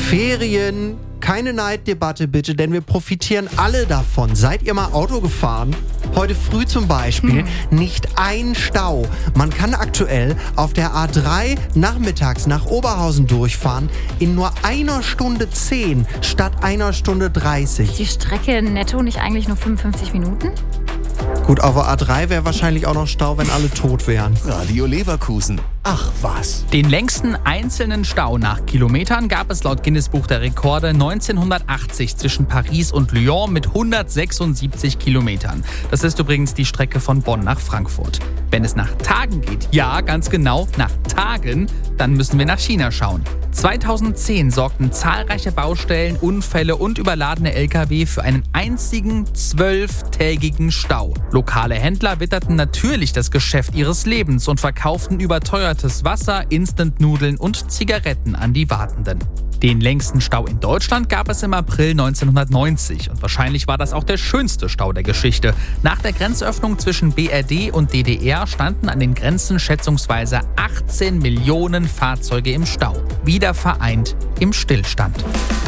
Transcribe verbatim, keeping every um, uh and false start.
Ferien, keine Neiddebatte bitte, denn wir profitieren alle davon. Seid ihr mal Auto gefahren? Heute früh zum Beispiel hm. nicht ein Stau. Man kann aktuell auf der A drei nachmittags nach Oberhausen durchfahren in nur einer Stunde zehn statt einer Stunde dreißig. Ist die Strecke netto nicht eigentlich nur fünfundfünfzig Minuten? Gut, auf der A drei wäre wahrscheinlich auch noch Stau, wenn alle tot wären. Radio Leverkusen. Ach was. Den längsten einzelnen Stau nach Kilometern gab es laut Guinness-Buch der Rekorde neunzehnhundertachtzig zwischen Paris und Lyon mit hundertsechsundsiebzig Kilometern. Das ist übrigens die Strecke von Bonn nach Frankfurt. Wenn es nach Tagen geht, ja, ganz genau, nach Tagen, dann müssen wir nach China schauen. zweitausendzehn sorgten zahlreiche Baustellen, Unfälle und überladene L K W für einen einzigen zwölftägigen Stau. Lokale Händler witterten natürlich das Geschäft ihres Lebens und verkauften überteuertes Wasser, Instant-Nudeln und Zigaretten an die Wartenden. Den längsten Stau in Deutschland gab es im April neunzehnhundertneunzig und wahrscheinlich war das auch der schönste Stau der Geschichte. Nach der Grenzöffnung zwischen B R D und D D R standen an den Grenzen schätzungsweise achtzehn Millionen Fahrzeuge im Stau. Wieder vereint im Stillstand.